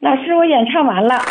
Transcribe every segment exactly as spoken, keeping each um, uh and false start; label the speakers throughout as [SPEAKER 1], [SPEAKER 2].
[SPEAKER 1] 老师，我演唱完了。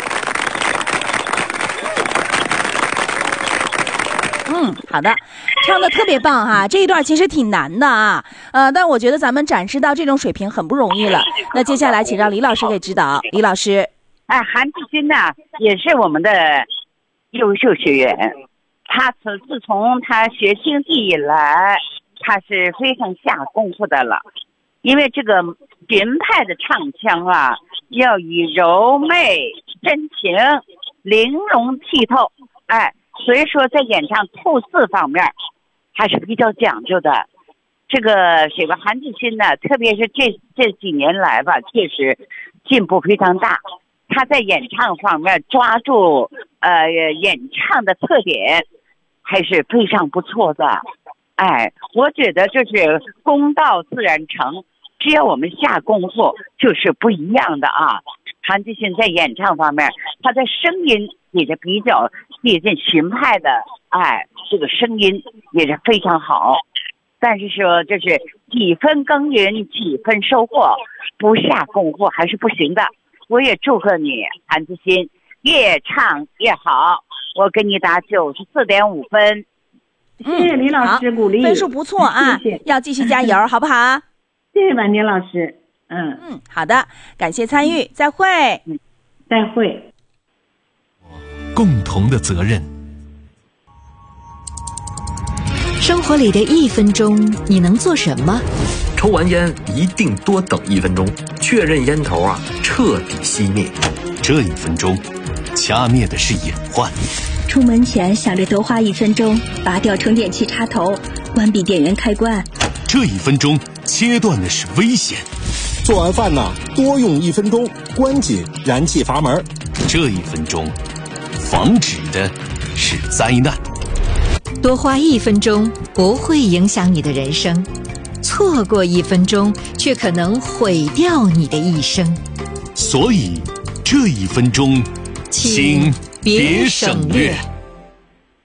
[SPEAKER 2] 嗯，好的，唱的特别棒哈、啊，这一段其实挺难的啊，呃，但我觉得咱们展示到这种水平很不容易了。那接下来请让李老师给指导。李老师，
[SPEAKER 3] 哎，韩志新呢也是我们的优秀学员，他自自从他学京剧以来，他是非常下功夫的了，因为这个云派的唱腔啊，要以柔媚、真情、玲珑剔透，哎。所以说在演唱吐字方面还是比较讲究的。这个这个韩志新呢，特别是这这几年来吧，确实进步非常大。他在演唱方面抓住呃演唱的特点还是非常不错的。哎，我觉得就是功到自然成，只要我们下功夫就是不一样的啊。韩志新在演唱方面，他的声音也是比较接近荀派的，哎，这个声音也是非常好。但是说这是几分耕耘几分收获，不下功夫还是不行的。我也祝贺你，韩志新，越唱越好。我给你打九十四点五分。
[SPEAKER 1] 谢谢李老师鼓励，
[SPEAKER 2] 分数不错啊，谢谢，要继续加油，好不好？
[SPEAKER 1] 谢谢婉宁老师。嗯
[SPEAKER 2] 嗯，好的，感谢参与，再会。
[SPEAKER 1] 嗯，再会。
[SPEAKER 4] 共同的责任。
[SPEAKER 5] 生活里的一分钟，你能做什么？
[SPEAKER 6] 抽完烟一定多等一分钟，确认烟头啊彻底熄灭。
[SPEAKER 4] 这一分钟，掐灭的是隐患。
[SPEAKER 7] 出门前想着多花一分钟，拔掉充电器插头，关闭电源开关。
[SPEAKER 4] 这一分钟，切断的是危险。
[SPEAKER 8] 做完饭呢，多用一分钟，关紧燃气阀门。
[SPEAKER 4] 这一分钟，防止的是灾难。
[SPEAKER 5] 多花一分钟不会影响你的人生，错过一分钟却可能毁掉你的一生。
[SPEAKER 4] 所以，这一分钟，请别省略。